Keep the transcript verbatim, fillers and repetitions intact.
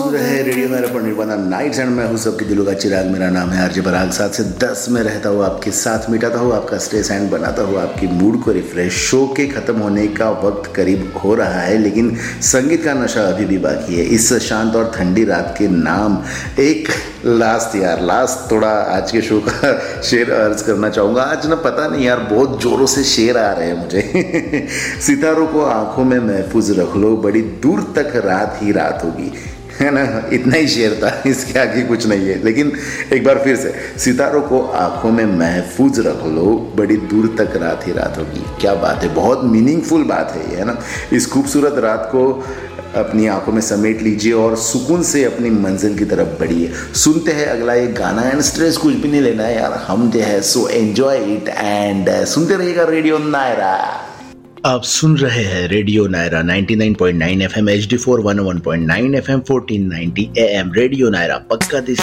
सुन रहे हैं रेडियो मेरा पर निर्वाणा नाइट्स एंड मैं हूँ सबके दिलों का चिराग। मेरा नाम है आरजे पराग। सात से दस में रहता हूँ, आपके साथ मिटाता हूँ आपका स्ट्रेस एंड बनाता हूँ आपकी मूड को रिफ्रेश। शो के ख़त्म होने का वक्त करीब हो रहा है, लेकिन संगीत का नशा अभी भी बाकी है। इस शांत और ठंडी रात के नाम एक लास्ट यार लास्ट थोड़ा आज के शो का शेर अर्ज करना चाहूँगा। आज ना पता नहीं यार बहुत ज़ोरों से शेर आ रहे हैं मुझे। सितारों को आंखों में महफूज रख लो, बड़ी दूर तक रात ही रात होगी, है ना। इतना ही शेर था, इसके आगे कुछ नहीं है। लेकिन एक बार फिर से, सितारों को आंखों में महफूज रख लो, बड़ी दूर तक रात ही रात होगी। क्या बात है, बहुत मीनिंगफुल बात है ये, है ना। इस खूबसूरत रात को अपनी आंखों में समेट लीजिए और सुकून से अपनी मंजिल की तरफ बढ़िए। सुनते हैं अगला एक गाना एंड स्ट्रेस कुछ भी नहीं लेना है यार, हम जो है सो एंजॉय इट एंड सुनते रहिएगा रेडियो नायरा। आप सुन रहे हैं रेडियो नायरा निन्यानवे point now FM H D four one one point now FM fourteen ninety am. Radio Naira पक्का देसी